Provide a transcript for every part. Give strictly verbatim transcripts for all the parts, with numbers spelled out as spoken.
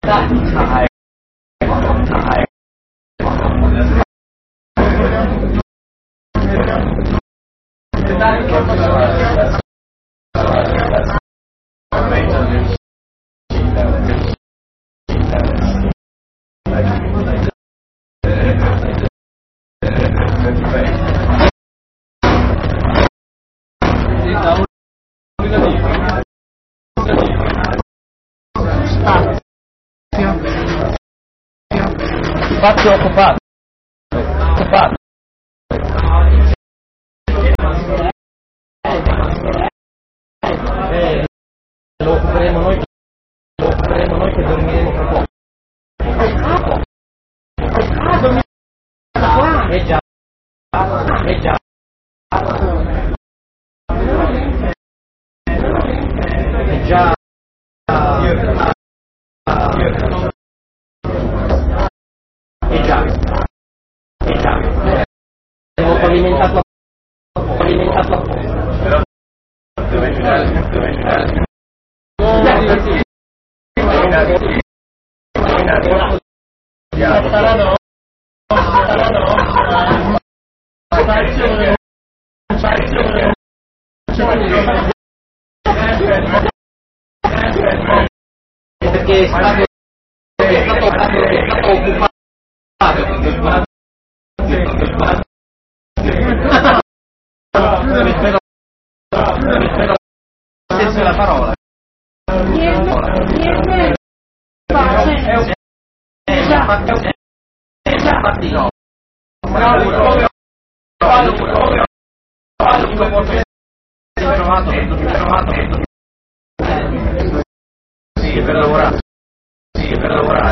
Spazio occupato. Occupato. Eh, lo occuperemo noi, lo occuperemo noi che dormiremo tra poco. Eh già, eh già. Eh già. Eh già. Eh già. Abbiamo pavimentato pavimentato a posto. Dove c'è? Dove c'è? Saranno saranno perché è stato è stato è stato occupato senso la parola niente infatti no sì per lavorare sì per lavorare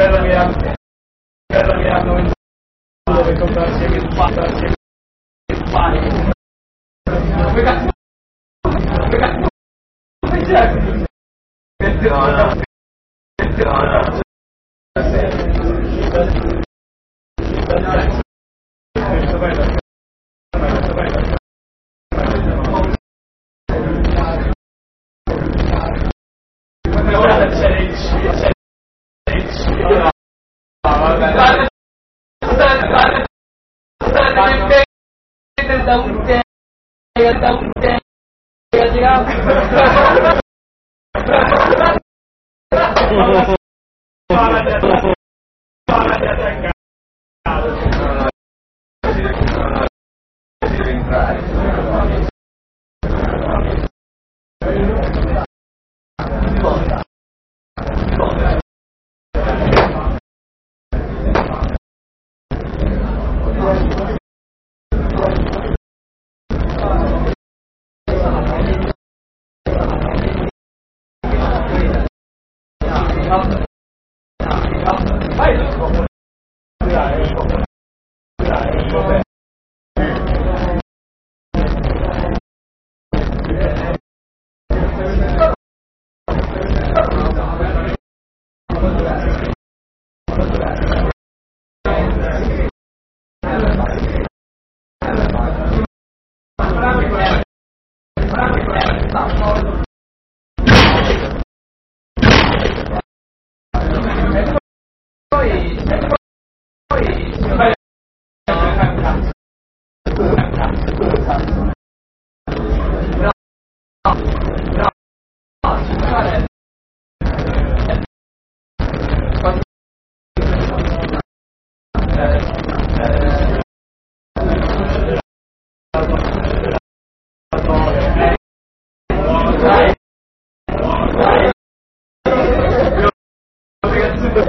Bella mirando, bella mirando, dove comprarsi anche il pane, comprarsi anche il pane. Come cazzo? Come cazzo? Come c'è? No, no, no, no. Da un te, da un te,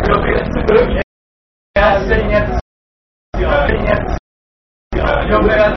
Assegnazione.